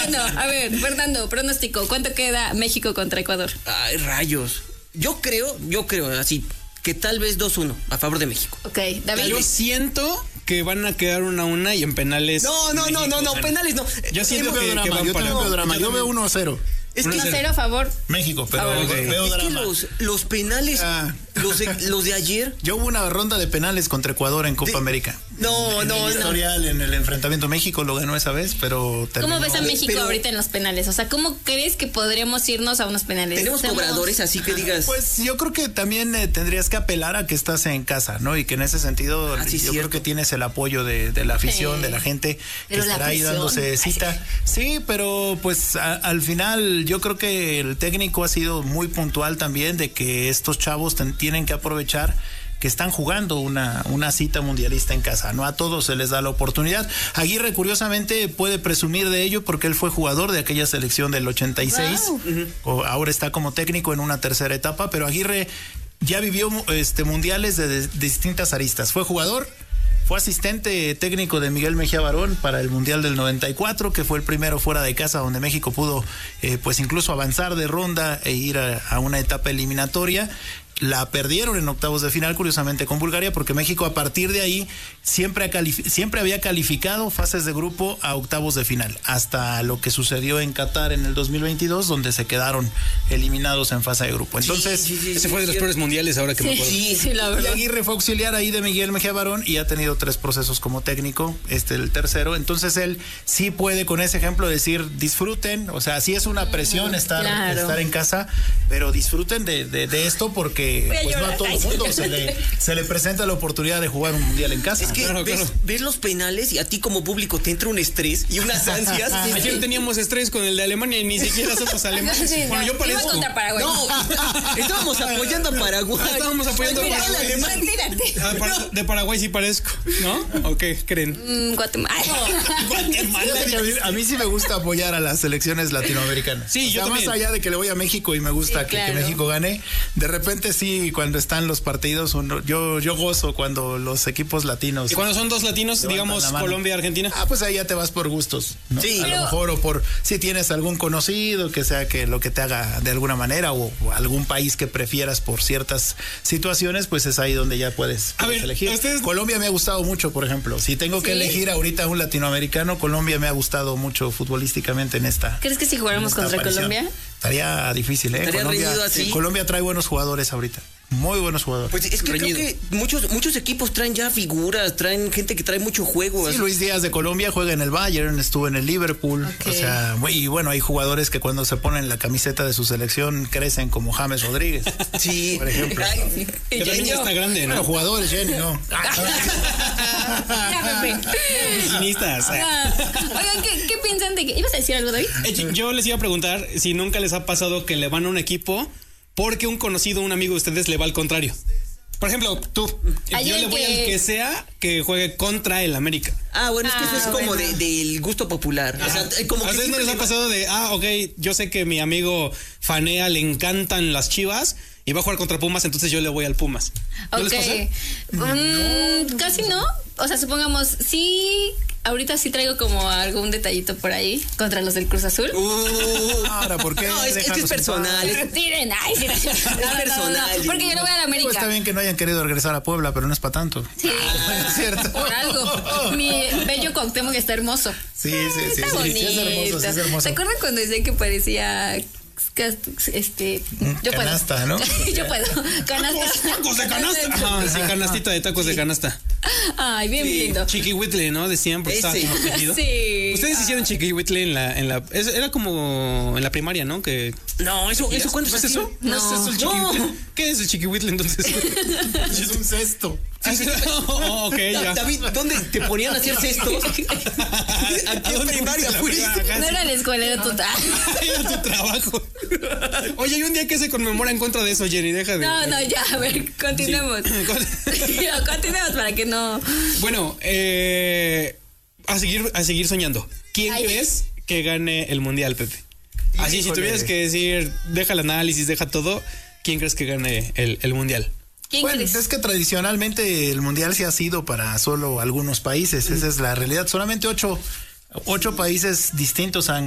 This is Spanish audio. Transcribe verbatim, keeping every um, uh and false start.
bueno, a ver, Fernando, pronóstico, ¿cuánto queda México contra Ecuador? Ay, rayos. Yo creo, yo creo así, que tal vez dos uno a favor de México. Ok, David. Yo siento que van a quedar una a una y en penales. No, no, no, no, no, penales no. Yo siento Yo que, veo que drama, van yo para también veo drama. Yo veo uno a cero. Es que, uno a cero a favor. México, pero Ah, okay. veo es que drama. los, los penales, Ah. los, de, los de ayer. Yo hubo una ronda de penales contra Ecuador en Copa De- América. No, en no, el no. historial, en el enfrentamiento México lo ganó esa vez, pero terminó. ¿Cómo ves a México Pero- ahorita en los penales? O sea, ¿cómo crees que podríamos irnos a unos penales? Tenemos Somos- cobradores, así que digas. Pues yo creo que también eh, tendrías que apelar a que estás en casa, ¿no? Y que en ese sentido Ah, sí, yo cierto. creo que tienes el apoyo de, de la afición, Sí. de la gente Pero que la estará ahí presión. dándose Ay, cita. Sí, pero pues a- al final yo creo que el técnico ha sido muy puntual también de que estos chavos ten- tienen que aprovechar que están jugando una, una cita mundialista en casa, no a todos se les da la oportunidad. Aguirre curiosamente puede presumir de ello porque él fue jugador de aquella selección del ochenta y seis, Wow. o ahora está como técnico en una tercera etapa, pero Aguirre ya vivió este mundiales de, de distintas aristas, fue jugador, fue asistente técnico de Miguel Mejía Barón para el Mundial del noventa y cuatro, que fue el primero fuera de casa donde México pudo eh, pues incluso avanzar de ronda e ir a, a una etapa eliminatoria. La perdieron en octavos de final, curiosamente, con Bulgaria, porque México a partir de ahí siempre, ha calif- siempre había calificado fases de grupo a octavos de final, hasta lo que sucedió en Qatar en el dos mil veintidós, donde se quedaron eliminados en fase de grupo. Entonces, Sí, sí, sí, Ese sí, fue de los cierto. peores mundiales ahora que me acuerdo. Sí, Sí, la y verdad. Aguirre fue auxiliar ahí de Miguel Mejía Barón y ha tenido tres procesos como técnico, este el tercero. Entonces él sí puede con ese ejemplo decir disfruten, o sea, sí es una presión estar, Claro. estar en casa, pero disfruten de, de, de esto porque Voy a pues, no a llorar. todo el mundo se le, se le presenta la oportunidad de jugar un mundial en casa. Es que Claro, ves, claro. ves los penales y a ti como público te entra un estrés y unas ansias. Ayer teníamos estrés con el de Alemania y ni siquiera somos alemanes. Sí, Bueno, no, yo iba parezco. contra Paraguay. No, estábamos apoyando a Paraguay. Estábamos apoyando a Mira, el Paraguay. alemán. Retírate. Ah, para- de Paraguay sí parezco, ¿no? ¿O qué creen? Mm, Guatemala. Fíjate que a, mí, a mí sí me gusta apoyar a las selecciones latinoamericanas. Sí, O yo sea, más también. allá de que le voy a México y me gusta Sí, que, que claro. México gane, de repente sí, cuando están los partidos, uno, yo, yo gozo cuando los equipos latinos. Y cuando son dos latinos, levantan digamos la mano. Colombia, Argentina. Ah, pues ahí ya te vas por gustos, ¿no? Sí. A Pero- lo mejor, o por si tienes algún conocido que sea que lo que te haga de alguna manera, o, o algún país que prefieras por ciertas situaciones, pues es ahí donde ya puedes, A puedes ver, elegir. ustedes- Colombia me ha gustado mucho, por ejemplo. Si tengo que ¿Sí? elegir ahorita un latinoamericano, Colombia me ha gustado mucho futbolísticamente en esta. ¿Crees que si jugáramos esta contra aparición. Colombia? Estaría difícil, ¿eh? Estaría Colombia, reñido así. Colombia trae buenos jugadores ahorita. Muy buenos jugadores. Pues es que Reñido. creo que muchos, muchos equipos traen ya figuras, traen gente que trae mucho juego. Sí, así. Luis Díaz de Colombia juega en el Bayern, estuvo en el Liverpool, Ok. o sea, y bueno, hay jugadores que cuando se ponen la camiseta de su selección crecen como James Rodríguez. Sí, por ejemplo. Ay, Que también ya está grande, Bueno, ¿no? jugadores, Jenny, no. Ya, Pepe. Oficinistas. Ah, Oigan, ¿qué, ¿qué piensan de que... ¿Ibas a decir algo, David? Eh, yo- Yo les iba a preguntar si nunca les ha pasado que le van a un equipo porque un conocido, un amigo de ustedes le va al contrario. Por ejemplo, tú. Ayer Yo le voy que- al que sea que juegue contra el América. Ah, bueno, es que eso Ah, es como bueno. de- del gusto popular. O sea, como ¿A que ustedes no siempre les le ha va- pasado de, ah, ok, yo sé que mi amigo Fanea le encantan las Chivas y va a jugar contra Pumas, entonces yo le voy al Pumas? ¿No les pasa? Ok. Mm, casi no. O sea, supongamos, sí, ahorita sí traigo como algún detallito por ahí contra los del Cruz Azul. Uh, Ahora, ¿por qué? No, es, es que es Déjanos en personal. es- Tiren, ay, sí, no, no, no, no, personal, porque yo no voy a la Digo, América. está bien que no hayan querido regresar a Puebla, pero no es para tanto. Sí, Es cierto. por algo. Mi bello Cuauhtémoc está hermoso. Sí, sí, sí. Está sí, bonito. sí, es hermoso, sí es hermoso. ¿Se acuerdan cuando decía que parecía este yo Canasta, puedo? ¿no? Yo puedo. Canasta. ¡Tacos de canasta! Ajá, sí, canastita de tacos de canasta. Ay, bien Sí. lindo. Chiquihuitle, ¿no? Decían porque estaba Ese. como apellido. Sí. Ustedes hicieron Chiquihuitle en la, en la, es- era como en la primaria, ¿no? Que No, eso, eso ¿cuánto ¿no es hacía? eso? ¿No, es eso el No. Chiquihuitle? ¿Qué es el Chiquihuitle entonces? Es un cesto. Oh, ok, ya. David, ¿dónde te ponían a hacer cestos? ¿A ¿A qué dónde primaria fuiste? fuiste? No era la escuela, era tu Era tu trabajo. Oye, hay un día que se conmemora en contra de eso, Jenny, deja de... No, no, ya, a ver, continuemos. No, continuemos para que no. Bueno, eh, a seguir, a seguir soñando. ¿Quién Ay. crees que gane el mundial, Pepe? Así, si Híjole. tuvieras que decir, deja el análisis, deja todo, ¿quién crees que gane el, el mundial? ¿Quién Bueno, crees? es que tradicionalmente el mundial se ha sido para solo algunos países, esa es la realidad. Solamente ocho, ocho países distintos han